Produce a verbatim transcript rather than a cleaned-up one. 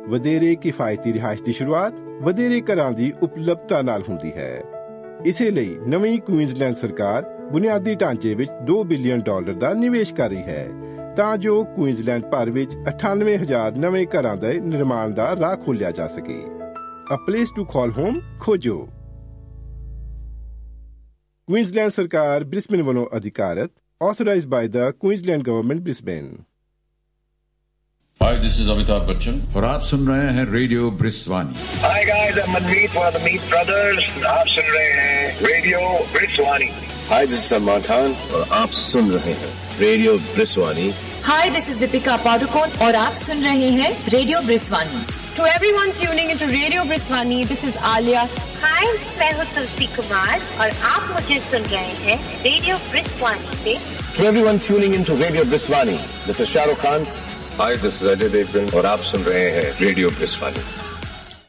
ਵਧੇਰੇ ਕਿਫਾਇਤੀ ਰਿਹਾਇਸ਼ ਦੀ ਸ਼ੁਰੂਆਤ ਵਧੇਰੇ ਘਰਾਂ ਦੀ ਉਪਲਬਧਤਾ ਨਾਲ ਹੁੰਦੀ ਹੈ। ਇਸੇ ਲਈ ਨਵੀਂ ਕੁਈਨਜ਼ਲੈਂਡ ਸਰਕਾਰ ਬੁਨਿਆਦੀ ਢਾਂਚੇ ਵਿੱਚ ਦੋ ਬਿਲੀਅਨ ਡਾਲਰ ਦਾ ਨਿਵੇਸ਼ ਕਰ ਰਹੀ ਹੈ ਤਾਂ ਜੋ ਕੁਈਨਜ਼ਲੈਂਡ ਭਰ ਵਿੱਚ ਅਠਾਨਵੇਂ ਹਜ਼ਾਰ ਨਵੇਂ ਘਰਾਂ ਦੇ ਨਿਰਮਾਣ ਦਾ ਰਾਹ ਖੋਲ੍ਹਿਆ ਜਾ ਸਕੇ। A place to call home ਖੋਜੋ। ਕੁਈਨਜ਼ਲੈਂਡ ਸਰਕਾਰ ਬ੍ਰਿਸਬੇਨ ਵੱਲੋਂ ਅਧਿਕਾਰਤ, authorized by the Queensland Government Brisbane। Hi, this is Amitabh Bachchan और आप सुन रहे हैं radio ब्रिस्वानी। Hi guys, I'm Manmeet from the Meet Brothers। आप सुन रहे हैं radio ब्रिस्वानी। Hi, this is Salman Khan और आप सुन रहे हैं radio ब्रिस्वानी। Hi, this is Deepika Padukone और आप सुन रहे हैं radio ब्रिस्वानी। To everyone tuning into Radio Brisbane, this is Alia. Hi, मैं हूँ तुलसी कुमार और आप मुझे सुन रहे हैं रेडियो ब्रिस्वानी से। To everyone tuning into Radio Brisbane, this is Shah Rukh Khan। Hi, this is Ajay Devgan और आप सुन रहे हैं रेडियो ब्रिस्वानी।